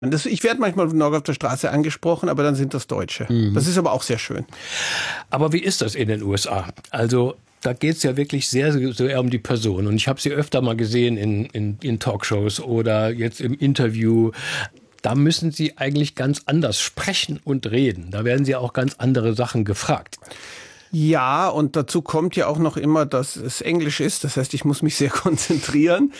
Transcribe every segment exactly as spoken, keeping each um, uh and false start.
Das, ich werde manchmal noch auf der Straße angesprochen, aber dann sind das Deutsche. Mhm. Das ist aber auch sehr schön. Aber wie ist das in den U S A? Also da geht es ja wirklich sehr, sehr um die Person. Und ich habe sie öfter mal gesehen in, in, in Talkshows oder jetzt im Interview. Da müssen Sie eigentlich ganz anders sprechen und reden. Da werden Sie auch ganz andere Sachen gefragt. Ja, und dazu kommt ja auch noch immer, dass es Englisch ist. Das heißt, ich muss mich sehr konzentrieren.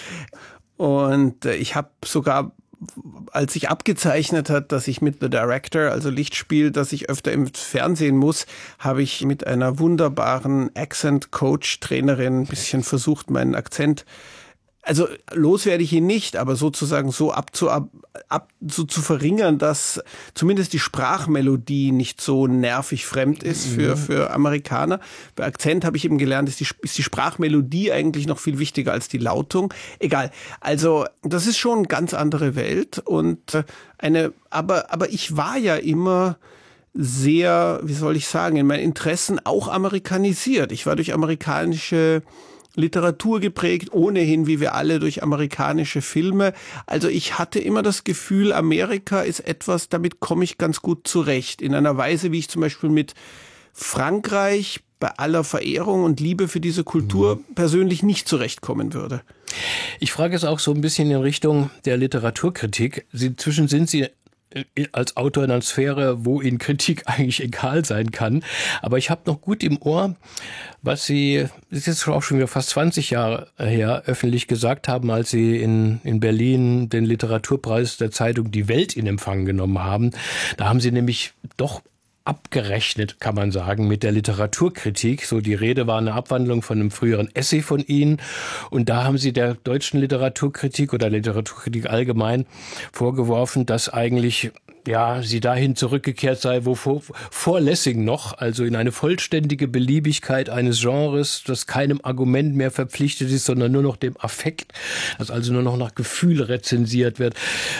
Und ich habe sogar, als sich abgezeichnet hat, dass ich mit The Director, also Lichtspiel, dass ich öfter im Fernsehen muss, habe ich mit einer wunderbaren Accent-Coach-Trainerin ein bisschen versucht, meinen Akzent, also los werde ich ihn nicht, aber sozusagen so abzu, ab, ab, so zu verringern, dass zumindest die Sprachmelodie nicht so nervig fremd ist für, für Amerikaner. Bei Akzent habe ich eben gelernt, ist die, ist die Sprachmelodie eigentlich noch viel wichtiger als die Lautung. Egal. Also, das ist schon eine ganz andere Welt und eine, aber, aber ich war ja immer sehr, wie soll ich sagen, in meinen Interessen auch amerikanisiert. Ich war durch amerikanische Literatur geprägt, ohnehin wie wir alle durch amerikanische Filme. Also ich hatte immer das Gefühl, Amerika ist etwas, damit komme ich ganz gut zurecht. In einer Weise, wie ich zum Beispiel mit Frankreich bei aller Verehrung und Liebe für diese Kultur mhm. persönlich nicht zurechtkommen würde. Ich frage es auch so ein bisschen in Richtung der Literaturkritik. Sie, inzwischen sind Sie als Autor in einer Sphäre, wo Ihnen Kritik eigentlich egal sein kann. Aber ich habe noch gut im Ohr, was Sie, das ist jetzt auch schon wieder fast zwanzig Jahre her, öffentlich gesagt haben, als Sie in, in Berlin den Literaturpreis der Zeitung Die Welt in Empfang genommen haben. Da haben Sie nämlich doch abgerechnet, kann man sagen, mit der Literaturkritik. So, die Rede war eine Abwandlung von einem früheren Essay von Ihnen. Und da haben Sie der deutschen Literaturkritik oder Literaturkritik allgemein vorgeworfen, dass eigentlich, ja, sie dahin zurückgekehrt sei, wo vor, vor Lessing noch, also in eine vollständige Beliebigkeit eines Genres, das keinem Argument mehr verpflichtet ist, sondern nur noch dem Affekt, das also nur noch nach Gefühl rezensiert wird.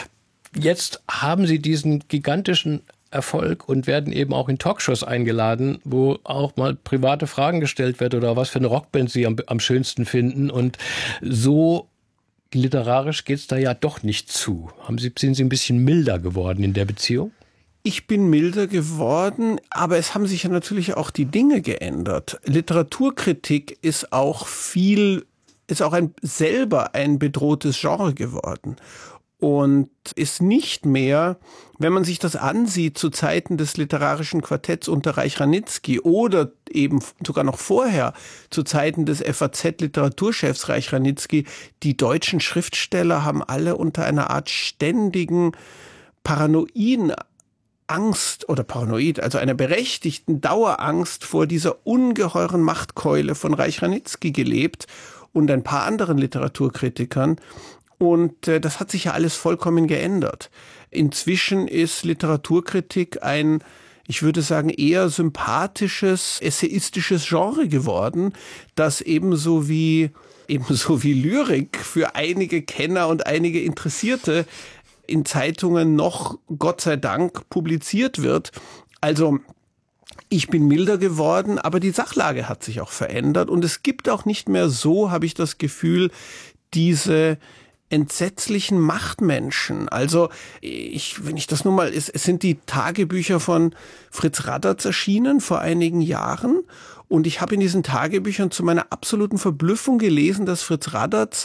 Jetzt haben Sie diesen gigantischen Erfolg und werden eben auch in Talkshows eingeladen, wo auch mal private Fragen gestellt werden oder was für eine Rockband Sie am, am schönsten finden. Und so literarisch geht's da ja doch nicht zu. Haben Sie, sind Sie ein bisschen milder geworden in der Beziehung? Ich bin milder geworden, aber es haben sich ja natürlich auch die Dinge geändert. Literaturkritik ist auch viel, ist auch ein, selber ein bedrohtes Genre geworden. Und ist nicht mehr, wenn man sich das ansieht, zu Zeiten des literarischen Quartetts unter Reich Ranitzky oder eben sogar noch vorher, zu Zeiten des F A Z-Literaturchefs Reich Ranitzky, die deutschen Schriftsteller haben alle unter einer Art ständigen paranoiden Angst oder paranoid, also einer berechtigten Dauerangst vor dieser ungeheuren Machtkeule von Reich Ranitzky gelebt und ein paar anderen Literaturkritikern. Und äh, das hat sich ja alles vollkommen geändert. Inzwischen ist Literaturkritik ein, ich würde sagen, eher sympathisches, essayistisches Genre geworden, das ebenso wie, ebenso wie Lyrik für einige Kenner und einige Interessierte in Zeitungen noch, Gott sei Dank, publiziert wird. Also ich bin milder geworden, aber die Sachlage hat sich auch verändert. Und es gibt auch nicht mehr so, habe ich das Gefühl, diese entsetzlichen Machtmenschen. Also ich, wenn ich das nur mal, es, es sind die Tagebücher von Fritz Raddatz erschienen vor einigen Jahren und ich habe in diesen Tagebüchern zu meiner absoluten Verblüffung gelesen, dass Fritz Raddatz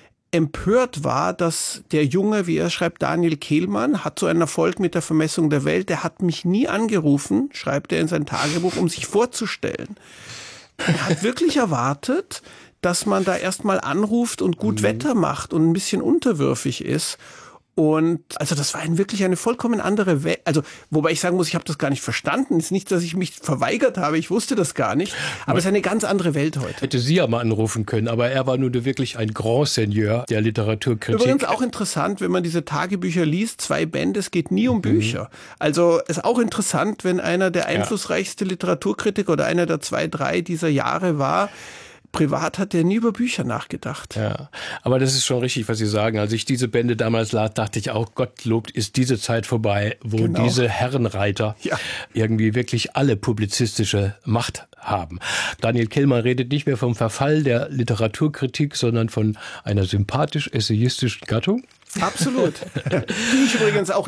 empört war, dass der Junge, wie er schreibt, Daniel Kehlmann, hat so einen Erfolg mit der Vermessung der Welt, der hat mich nie angerufen, schreibt er in sein Tagebuch, um sich vorzustellen. Er hat wirklich erwartet, dass man da erstmal anruft und gut mhm. Wetter macht und ein bisschen unterwürfig ist. Und also das war ein, wirklich eine vollkommen andere Welt. Also wobei ich sagen muss, ich habe das gar nicht verstanden. Es ist nicht, dass ich mich verweigert habe, ich wusste das gar nicht. Aber, aber es ist eine ganz andere Welt heute. Hätte Sie ja mal anrufen können, aber er war nun wirklich ein Grand Seigneur der Literaturkritik. Übrigens auch interessant, wenn man diese Tagebücher liest, zwei Bände, es geht nie um mhm. Bücher. Also es ist auch interessant, wenn einer der einflussreichste ja. Literaturkritiker oder einer der zwei, drei dieser Jahre war, privat hat er nie über Bücher nachgedacht. Ja, aber das ist schon richtig, was Sie sagen. Als ich diese Bände damals las, dachte ich auch, Gottlob ist diese Zeit vorbei, wo genau. diese Herrenreiter ja. irgendwie wirklich alle publizistische Macht haben. Daniel Kehlmann redet nicht mehr vom Verfall der Literaturkritik, sondern von einer sympathisch-essayistischen Gattung. Absolut. Die ich übrigens auch